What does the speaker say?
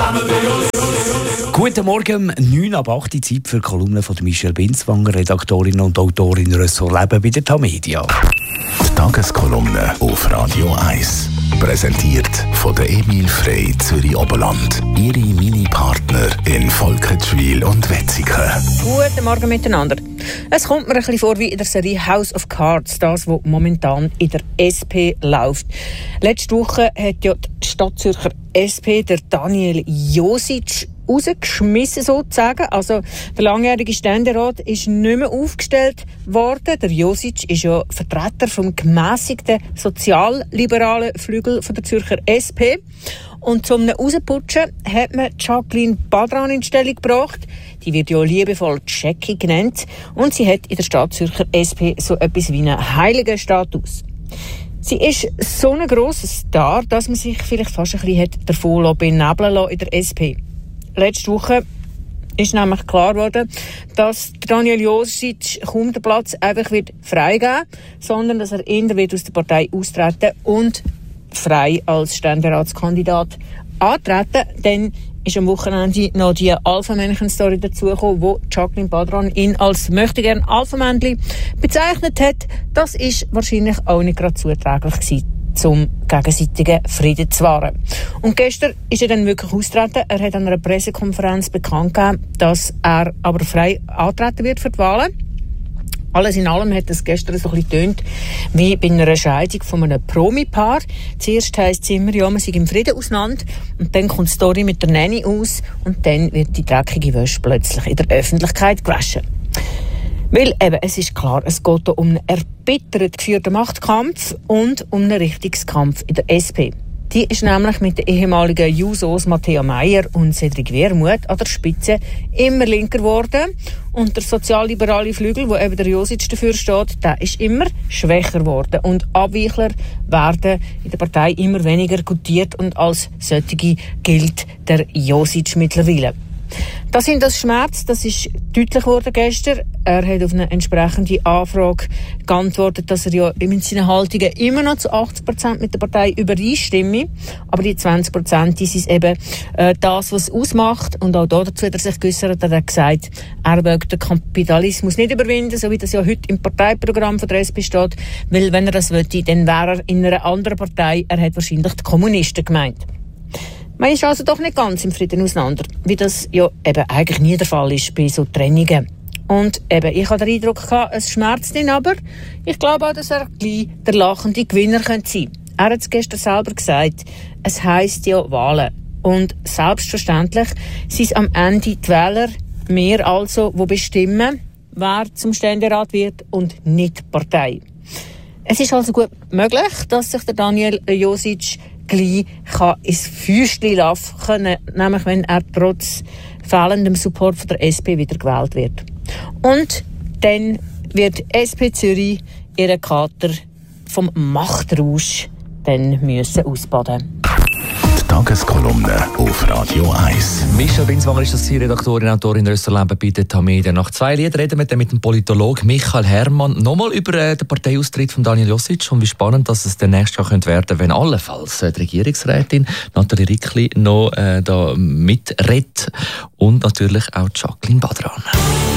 Guten Morgen, 9 ab 8 Uhr Zeit für die Kolumne von Michelle Binswanger, Redaktorin und Autorin Ressort Leben bei der Tamedia. Die Tageskolumne auf Radio 1. Präsentiert von der Emil Frey Zürich Oberland. Ihre Mini-Partner in Volketschwil und Wetzikon. Guten Morgen miteinander. Es kommt mir ein bisschen vor wie in der Serie House of Cards, das, was momentan in der SP läuft. Letzte Woche hat ja die Stadtzürcher SP der Daniel Josic rausgeschmissen sozusagen. Also der langjährige Ständerat ist nicht mehr aufgestellt worden. Der Josic ist ja Vertreter vom gemässigten sozialliberalen Flügel von der Zürcher SP. Und zum Rausputschen hat man Jacqueline Badran in Stellung gebracht. Die wird ja liebevoll Jackie genannt. Und sie hat in der Stadtzürcher SP so etwas wie einen heiligen Status. Sie ist so ein grosser Star, dass man sich vielleicht fast ein bisschen davon benebeln lassen in der SP. Letzte Woche ist nämlich klar geworden, dass Daniel Josic kaum den Platz einfach wird freigeben, sondern dass er eher wird aus der Partei austreten und frei als Ständeratskandidat antreten. Dann ist am Wochenende noch die Alpha-Männchen-Story dazugekommen, wo Jacqueline Badran ihn als möchtegern Alpha-Männchen bezeichnet hat. Das ist wahrscheinlich auch nicht gerade zuträglich gewesen, zum gegenseitigen Frieden zu wahren. Und gestern ist er dann wirklich austreten. Er hat an einer Pressekonferenz bekannt gegeben, dass er aber frei antreten wird für die Wahlen. Alles in allem hat es gestern so ein bisschen getönt wie bei einer Scheidung von einem Promi-Paar. Zuerst heisst es immer, ja, man sei im Frieden auseinander. Und dann kommt die Story mit der Nanny aus. Und dann wird die dreckige Wäsche plötzlich in der Öffentlichkeit gewaschen. Weil eben, es ist klar, es geht hier um einen erbittert geführten Machtkampf und um einen Richtungskampf in der SP. Die ist nämlich mit den ehemaligen Jusos Matthäa Meier und Cedric Wermuth an der Spitze immer linker geworden. Und der sozialliberale Flügel, wo eben der Josic dafür steht, der ist immer schwächer geworden. Und Abweichler werden in der Partei immer weniger gutiert und als solche gilt der Josic mittlerweile. Das sind das Schmerz, das ist deutlich geworden gestern. Er hat auf eine entsprechende Anfrage geantwortet, dass er ja in seinen Haltungen immer noch zu 80% mit der Partei übereinstimme. Aber die 20%, die sind eben das, was es ausmacht. Und auch dazu hat er sich geäussert, hat er gesagt, er will den Kapitalismus nicht überwinden, so wie das ja heute im Parteiprogramm von der SP steht. Weil wenn er das wollte, dann wäre er in einer anderen Partei. Er hat wahrscheinlich die Kommunisten gemeint. Man ist also doch nicht ganz im Frieden auseinander, wie das ja eben eigentlich nie der Fall ist bei so Trennungen. Und eben, ich habe den Eindruck gehabt, es schmerzt ihn, aber ich glaube auch, dass er gleich der lachende Gewinner sein könnte. Er hat es gestern selber gesagt, es heisst ja Wahlen. Und selbstverständlich sind es am Ende die Wähler, wir also, die bestimmen, wer zum Ständerat wird und nicht die Partei. Es ist also gut möglich, dass sich der Daniel Josic gleich ins Fäustchen laufen können, nämlich wenn er trotz fehlendem Support von der SP wieder gewählt wird. Und dann wird SP Zürich ihren Kater vom Machtrausch dann müssen ausbaden. Die Tageskolumne auf Radio 1. Michelle Binswanger ist das Redaktorin und Autorin Ressort Leben bei der Tamedia. Nach 2 Liedern reden wir mit dem Politologen Michael Herrmann nochmal über den Parteiaustritt von Daniel Josic und wie spannend dass es dann nächstes Jahr werden könnte, wenn allenfalls die Regierungsrätin Nathalie Rickli noch da mitredet und natürlich auch Jacqueline Badran.